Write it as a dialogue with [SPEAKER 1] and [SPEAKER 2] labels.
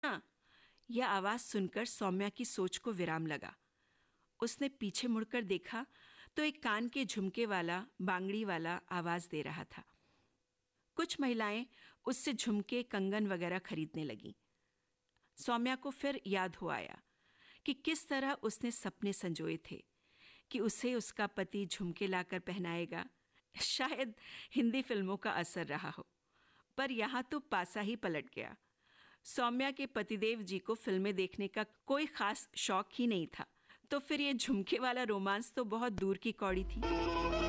[SPEAKER 1] हाँ, यह आवाज सुनकर सौम्या की सोच को विराम लगा। उसने पीछे मुड़कर देखा तो एक कान के झुमके वाला, बांगड़ी वाला आवाज दे रहा था। कुछ महिलाएं उससे झुमके, कंगन वगैरह खरीदने लगीं। सौम्या को फिर याद हो आया कि किस तरह उसने सपने संजोए थे कि उसे उसका पति झुमके लाकर पहनाएगा। शायद हिंदी फिल्मों का असर रहा हो, पर यहाँ तो पासा ही पलट गया। सौम्या के पतिदेव जी को फिल्में देखने का कोई खास शौक ही नहीं था, तो फिर ये झुमके वाला रोमांस तो बहुत दूर की कौड़ी थी।